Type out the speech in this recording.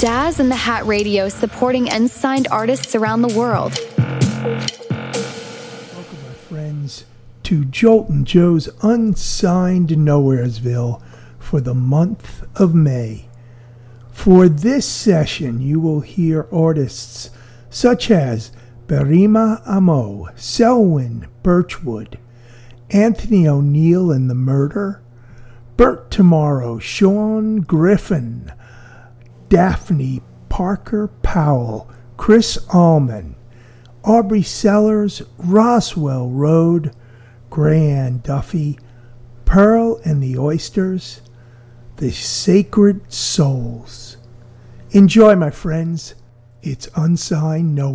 Daz and the Hat Radio, supporting unsigned artists around the world. Welcome, my friends, to Jolt and Joe's Unsigned Nowheresville for the month of May. For this session, you will hear artists such as Berrima Amo, Selwyn Birchwood, Anthony O'Neill and the Murder, Bert Tomorrow, Sean Griffin, Daphne Parker Powell, Chris Allman, Aubrey Sellers, Roswell Road, Grayanne Duffy, Pearl and the Oysters, The Sacred Souls. Enjoy, my friends. It's Unsigned Nowhere.